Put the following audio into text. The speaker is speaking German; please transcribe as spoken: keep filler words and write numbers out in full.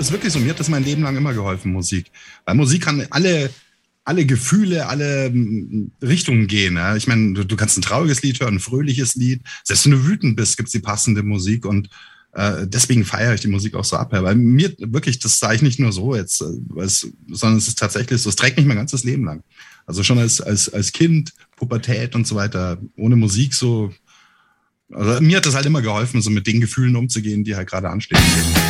ist wirklich so, mir hat das mein Leben lang immer geholfen, Musik. Weil Musik kann alle, alle Gefühle, alle m, Richtungen gehen. Ja? Ich meine, du, du kannst ein trauriges Lied hören, ein fröhliches Lied. Selbst wenn du wütend bist, gibt's die passende Musik. Und äh, deswegen feiere ich die Musik auch so ab. Ja? Weil mir wirklich, das sage ich nicht nur so jetzt, es, sondern es ist tatsächlich so, es trägt mich mein ganzes Leben lang. Also schon als, als, als Kind, Pubertät und so weiter, ohne Musik so. Also mir hat das halt immer geholfen, so mit den Gefühlen umzugehen, die halt gerade anstehen.